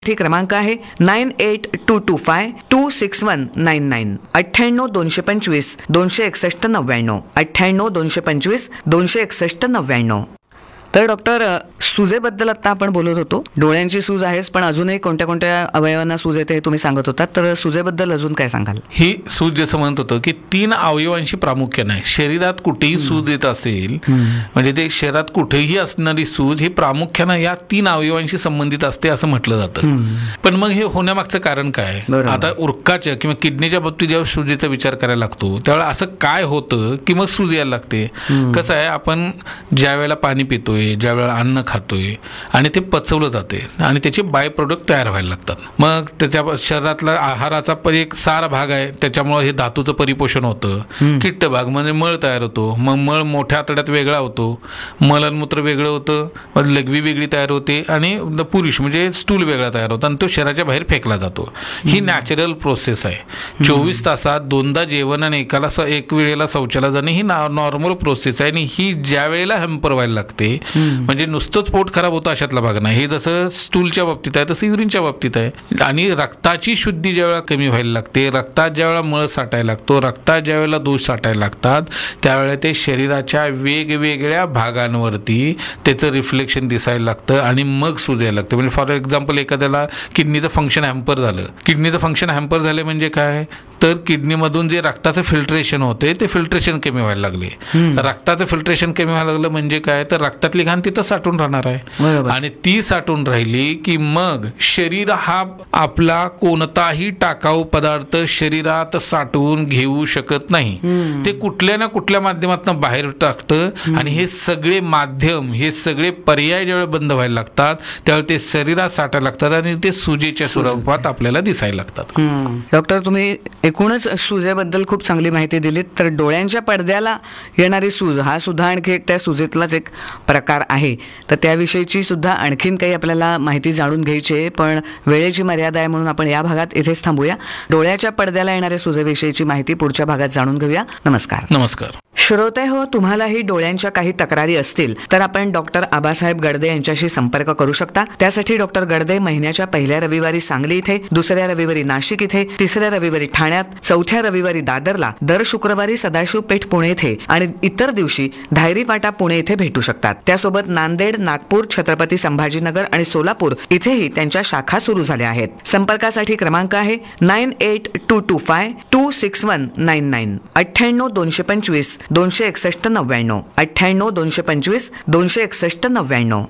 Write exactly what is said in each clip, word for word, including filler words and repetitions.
ठी क्रमांक आहे nine eight to to five to six one nine nine अठ्ठ्याण्णव दोनशे पंचवीस दोनशे एकसष्ट नव्याण्णव अठ्ठ्याण्णव दोनशे पंचवीस दोनशे एकसष्ट नव्याण्णव. तर डॉक्टर, सुजेबद्दल आता आपण बोलत होतो. डोळ्यांची सूज आहेच, पण अजूनही कोणत्या कोणत्या अवयवांना सूज येते हे तुम्ही सांगत होता. तर सुजेबद्दल अजून काय सांगाल? ही सूज जसं म्हणत होतं की तीन अवयवांशी प्रामुख्याने आहे. शरीरात कुठेही सूज येत असेल म्हणजे ते शरीरात कुठेही असणारी सूज ही प्रामुख्यानं या तीन अवयवांशी संबंधित असते असं म्हटलं जातं. पण मग हे होण्यामागचं कारण काय? आता उर्काच्या किंवा किडनीच्या बाबतीत जेव्हा सूजेचा विचार करायला लागतो त्यावेळेला असं काय होतं की मग सूज यायला लागते. कसं आहे, आपण ज्या वेळेला पाणी पितोय, ज्या वेळेला अन्न खातोय आणि ते पचवलं जाते आणि त्याचे बाय प्रोडक्ट तयार व्हायला लागतात. मग त्याच्या शरीरातला आहाराचा एक सारा भाग आहे, त्याच्यामुळे हे धातूचं परिपोषण होतं. किट्ट भाग म्हणजे मळ तयार होतो. मग मळ मोठ्या आतड्यात वेगळा होतो, मलमूत्र वेगळं होतं, मग लघवी वेगळी तयार होते आणि पुरुष म्हणजे स्टूल वेगळा तयार होतो आणि तो शरीराच्या बाहेर फेकला जातो. ही नॅचरल प्रोसेस आहे. चोवीस तासात दोनदा जेवण आणि एकाला एक वेळेला शौचालय जाणे ही नॉर्मल प्रोसेस आहे आणि ही ज्या वेळेला हॅम्पर व्हायला लागते म्हणजे नुसतंच पोट खराब होतं अशातला भाग नाही. हे जसं स्टूलच्या बाबतीत आहे तसं युरिनच्या बाबतीत आहे. आणि रक्ताची शुद्धी ज्यावेळेला कमी व्हायला लागते, रक्तात ज्यावेळेला मळ साठायला लागतो, रक्तात ज्यावेळेला दोष साठायला लागतात त्यावेळेला ते शरीराच्या वेगवेगळ्या भागांवरती त्याचं रिफ्लेक्शन दिसायला लागतं आणि मग सूज यायला लागतं. म्हणजे फॉर एक्झाम्पल एखाद्याला किडनीचं फंक्शन हॅम्पर झालं. किडनीचं फंक्शन हॅम्पर झालं म्हणजे काय, तर किडनीमधून जे रक्ताचं फिल्ट्रेशन होते ते फिल्ट्रेशन कमी व्हायला लागले. रक्ताचं फिल्ट्रेशन कमी व्हायला लागलं म्हणजे काय, तर रक्तातली घाण तिथं साठून राहणार आहे आणि ती साठून राहिली की मग शरीर हा आपला कोणताही टाकाऊ पदार्थ शरीरात साठवून घेऊ शकत नाही. ते कुठल्या ना कुठल्या माध्यमातून बाहेर टाकतं आणि हे सगळे माध्यम, हे सगळे पर्याय ज्यावेळेला बंद व्हायला लागतात त्यावेळेला ते शरीरात साठायला लागतात आणि ते सुजेच्या स्वरूपात आपल्याला दिसायला लागतात. डॉक्टर, तुम्ही एकूणच सुजेबद्दल खूप चांगली माहिती दिलीत. तर डोळ्यांच्या पडद्याला येणारी सूज हा सुद्धा आणखी एक त्या सुजेतलाच एक प्रकार आहे. तर त्याविषयीची सुद्धा आणखीन काही आपल्याला माहिती जाणून घ्यायची आहे, पण वेळेची मर्यादा आहे म्हणून आपण या भागात इथेच थांबूया. डोळ्याच्या पडद्याला येणाऱ्या सुजेविषयीची माहिती पुढच्या भागात जाणून घेऊया. नमस्कार. नमस्कार. श्रोते हो, तुम्हालाही डोळ्यांच्या काही तक्रारी असतील तर आपण डॉक्टर आबासाहेब गडदे यांच्याशी संपर्क करू शकता. त्यासाठी डॉक्टर गडदे महिन्याच्या पहिल्या रविवारी सांगली इथे, दुसऱ्या रविवारी नाशिक इथे, तिसऱ्या रविवारी ठाण्यात, चौथ्या रविवारी दादरला, दर शुक्रवारी सदाशिव पेठ पुणे इथे आणि इतर दिवशी धायरी पाटा पुणे इथे भेटू शकतात. त्यासोबत नांदेड, नागपूर, छत्रपती संभाजीनगर आणि सोलापूर इथेही त्यांच्या शाखा सुरू झाल्या आहेत. संपर्कासाठी क्रमांक आहे nine eight to to five to six one nine nine अठ्ठ्याण्णव दोनशे पंचवीस दोनशे एकसष्ट नव्याण्णव अठ्ठ्याण्णव दोनशे पंचवीस दोनशे एकसष्ट नव्याण्णव.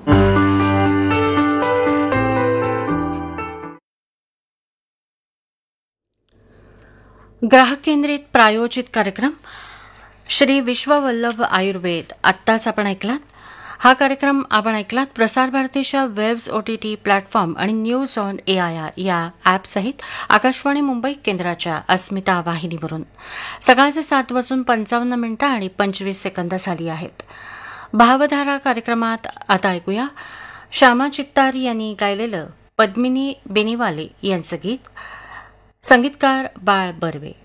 ग्राहक केंद्रित प्रायोजित कार्यक्रम श्री विश्ववल्लभ आयुर्वेद आत्ताच आपण ऐकलात. हा कार्यक्रम आपण ऐकलात प्रसार भारतीच्या वेव्स ओटीटी प्लॅटफॉर्म आणि news on A I R या ॲपसहित आकाशवाणी मुंबई केंद्राच्या अस्मिता वाहिनीवरून. सकाळचे सात वाजून पंचावन्न मिनिटं आणि पंचवीस सेकंद झाली आहेत. भावधारा कार्यक्रमात आता ऐकूया श्यामा चित्तार यांनी गायलेलं पद्मिनी बेनीवाले यांचं गीत. संगीतकार बाळ बर्वे.